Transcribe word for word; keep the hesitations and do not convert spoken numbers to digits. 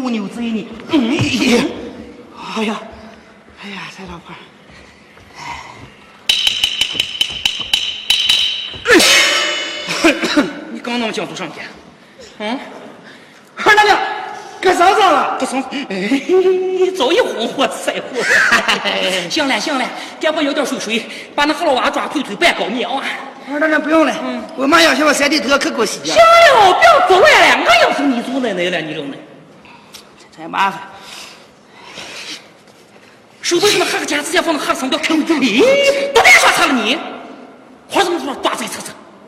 蜗牛贼呢？嗯，哎呀，哎呀，蔡老婆，你刚那么讲都上天，嗯，二大娘，搁上上了，搁上，哎，早一哄我腮胡。行了行了，给我舀点水水，把那河老娃抓腿腿半高苗啊。二大娘不用了，嗯，我马上去我三弟头可给我洗。行了，不要走乱了，我要是你走奶奶了，你扔呢，真麻烦。手头上的哈个夹子先放到哈上，不要看我。咦，到底说啥了你？花怎么说抓贼车车？